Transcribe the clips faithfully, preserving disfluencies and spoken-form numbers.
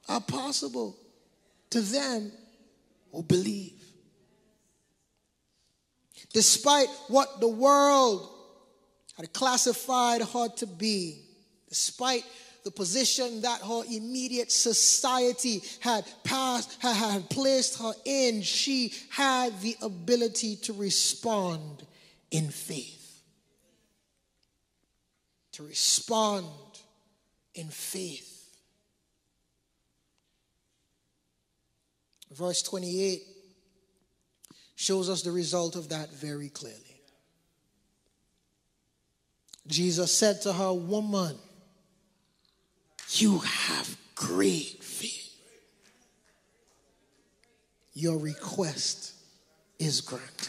are possible to them who believe. Despite what the world had classified her to be, despite the position that her immediate society had passed, had, had placed her in, she had the ability to respond in faith. To respond in faith. Verse twenty-eight shows us the result of that very clearly. Jesus said to her, "Woman, you have great faith. Your request is granted."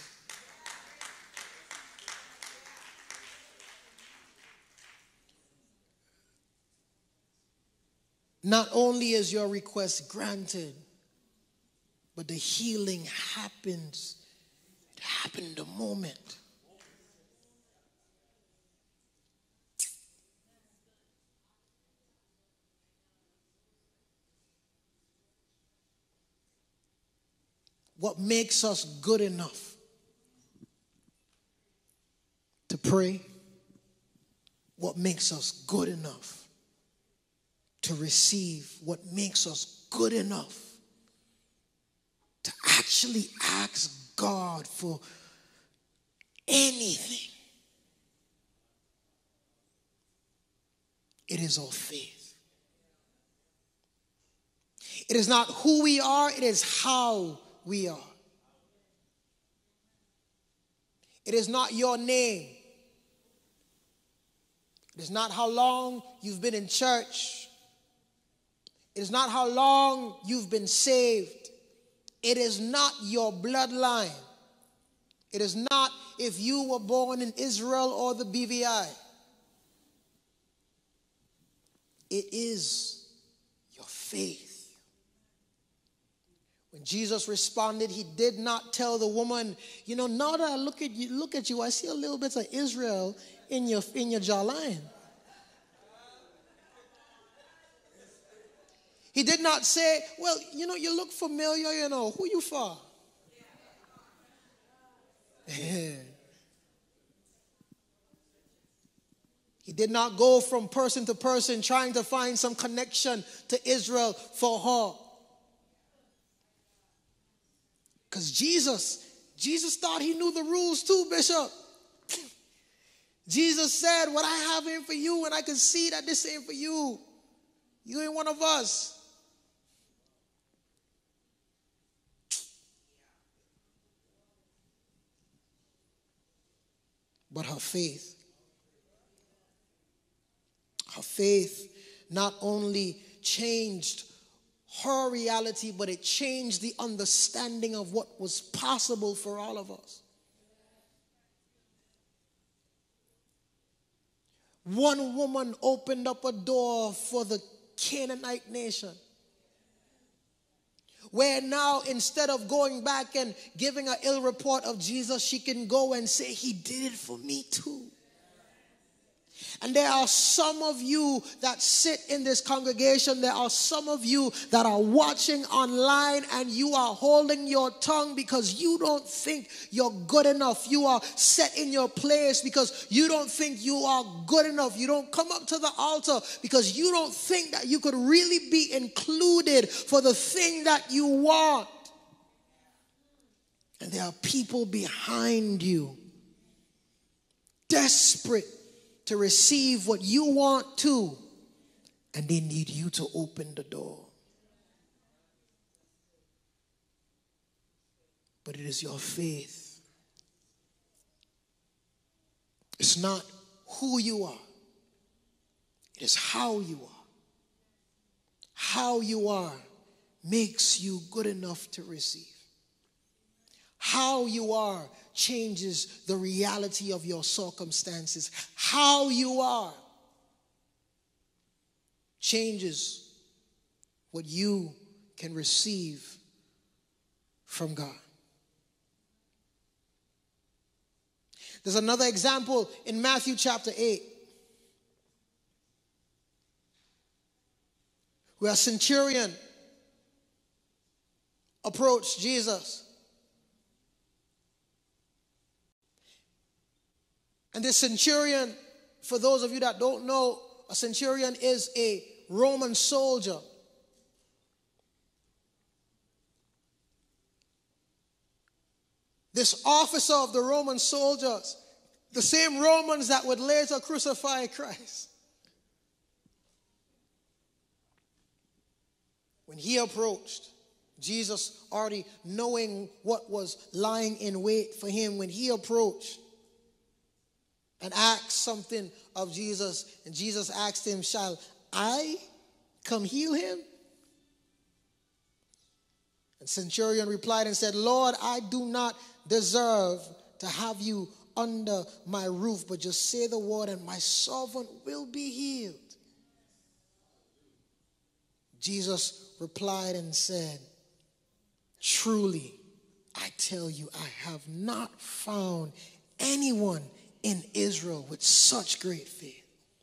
Not only is your request granted, but the healing happens. It happened the moment. What makes us good enough to pray? What makes us good enough to receive? What makes us good enough to actually ask God for anything? It is our faith. It is not who we are, it is how we are. It is not your name. It is not how long you've been in church. It is not how long you've been saved. It is not your bloodline. It is not if you were born in Israel or the B V I. It is your faith. When Jesus responded, he did not tell the woman, you know, now that I look at you, look at you, I see a little bit of Israel in your in your jawline. He did not say, well, you know, you look familiar, you know, who you for? He did not go from person to person trying to find some connection to Israel for her. Because Jesus, Jesus thought he knew the rules too, Bishop. Jesus said, what I have in for you, and I can see that this ain't for you. You ain't one of us. But her faith, her faith not only changed her reality, but it changed the understanding of what was possible for all of us. One woman opened up a door for the Canaanite nation, where now instead of going back and giving an ill report of Jesus, she can go and say, he did it for me too. And there are some of you that sit in this congregation, there are some of you that are watching online, and you are holding your tongue because you don't think you're good enough. You are set in your place because you don't think you are good enough. You don't come up to the altar because you don't think that you could really be included for the thing that you want. And there are people behind you, desperate to receive what you want to, and they need you to open the door. But it is your faith. It's not who you are. It is how you are. How you are makes you good enough to receive. How you are changes the reality of your circumstances. How you are changes what you can receive from God. There's another example in Matthew chapter eight, where a centurion approached Jesus. And this centurion, for those of you that don't know, a centurion is a Roman soldier. This officer of the Roman soldiers, the same Romans that would later crucify Christ. When he approached, Jesus already knowing what was lying in wait for him, when he approached and asked something of Jesus, and Jesus asked him, "Shall I come heal him?" And centurion replied and said, "Lord, I do not deserve to have you under my roof, but just say the word and my servant will be healed." Jesus replied and said, "Truly, I tell you, I have not found anyone in Israel with such great faith.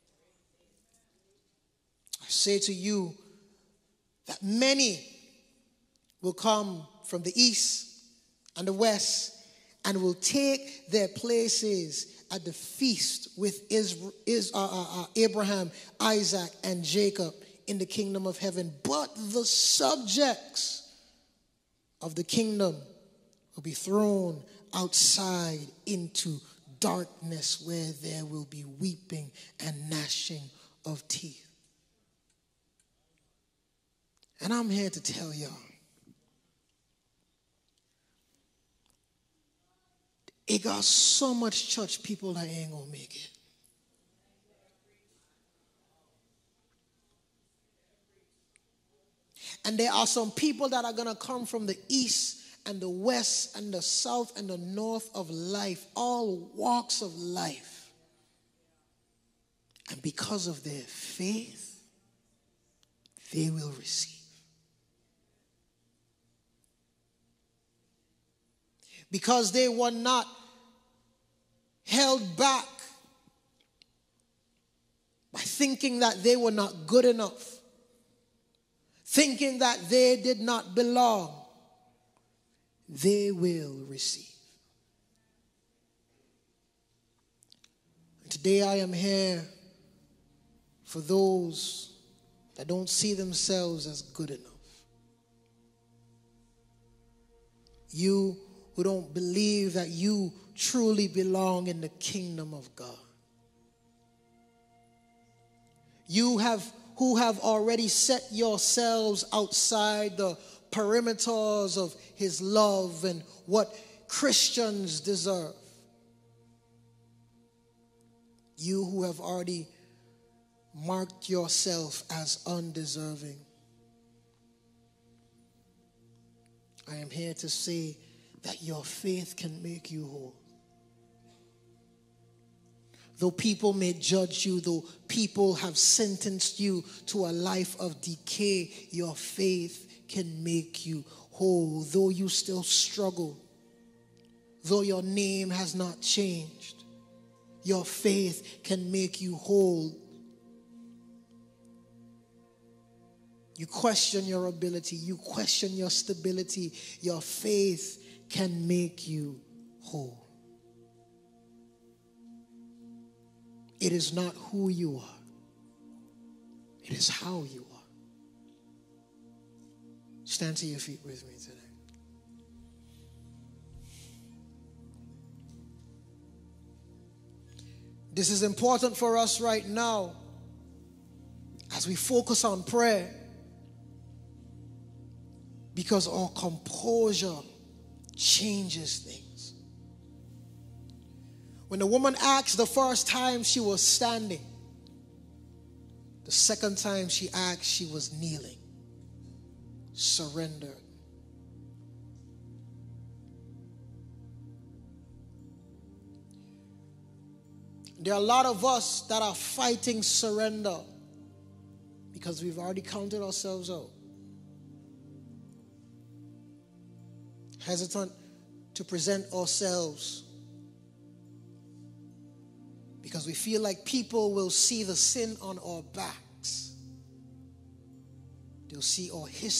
I say to you that many will come from the east and the west and will take their places at the feast with Israel, is, uh, uh, uh, Abraham, Isaac, and Jacob in the kingdom of heaven. But the subjects of the kingdom will be thrown outside into darkness, where there will be weeping and gnashing of teeth." And I'm here to tell y'all, it got so much church people that ain't gonna make it. And there are some people that are gonna come from the east and the west and the south and the north of life, all walks of life. And because of their faith, they will receive. Because they were not held back by thinking that they were not good enough, thinking that they did not belong, they will receive. And today I am here for those that don't see themselves as good enough. You who don't believe that you truly belong in the kingdom of God. You have who have already set yourselves outside the perimeters of his love and what Christians deserve. You who have already marked yourself as undeserving. I am here to say that your faith can make you whole. Though people may judge you, though people have sentenced you to a life of decay, your faith can make you whole. Though you still struggle, though your name has not changed, your faith can make you whole. You question your ability, you question your stability, your faith can make you whole. It is not who you are, it is how you are. Stand to your feet with me today. This is important for us right now as we focus on prayer, because our composure changes things. When the woman asked the first time, she was standing. The second time she asked, she was kneeling, surrendered. There are a lot of us that are fighting surrender because we've already counted ourselves out. Hesitant to present ourselves because we feel like people will see the sin on our backs. They'll see our history.